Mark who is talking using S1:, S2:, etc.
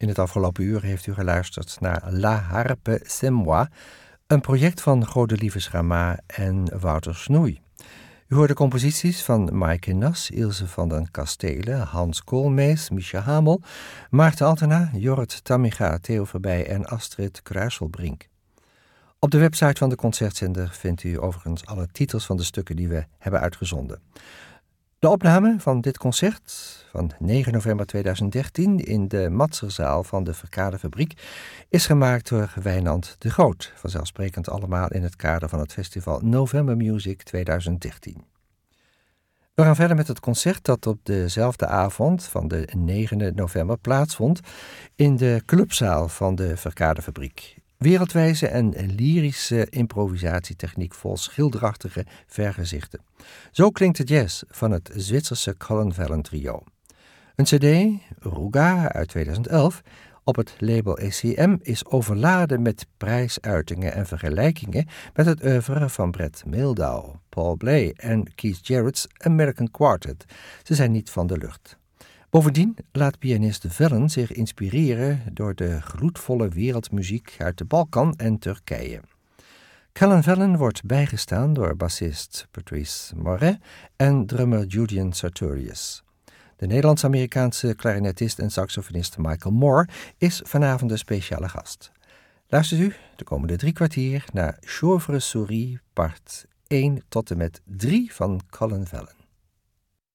S1: In het afgelopen uur heeft u geluisterd naar La Harpe C'est Moi, een project van Godelieve Schrama en Wouter Snoei. U hoorde composities van Maaike Nas, Ilse van den Kastelen, Hans Koolmees, Misha Hamel, Maarten Altena, Jorrit Tamminga, Theo Verbij en Astrid Kruiselbrink. Op de website van de Concertzender vindt u overigens alle titels van de stukken die we hebben uitgezonden. De opname van dit concert van 9 november 2013 in de Matzerzaal van de Verkade Fabriek is gemaakt door Wijnand de Groot, vanzelfsprekend allemaal in het kader van het festival November Music 2013. We gaan verder met het concert dat op dezelfde avond van de 9 november plaatsvond in de clubzaal van de Verkade Fabriek. Wereldwijze en lyrische improvisatietechniek vol schilderachtige vergezichten. Zo klinkt de jazz van het Zwitserse Colin Vallon trio. Een cd, Ruga uit 2011, op het label ECM is overladen met prijsuitingen en vergelijkingen met het oeuvre van Brett Mehldau, Paul Bley en Keith Jarrett's American Quartet. Ze zijn niet van de lucht. Bovendien laat pianist Vallon zich inspireren door de gloedvolle wereldmuziek uit de Balkan en Turkije. Colin Vallon wordt bijgestaan door bassist Patrice Moret en drummer Julian Sartorius. De Nederlands-Amerikaanse klarinetist en saxofonist Michael Moore is vanavond de speciale gast. Luistert u de komende 3 kwartier naar Chauve-souris part 1 tot en met 3 van Colin Vallon.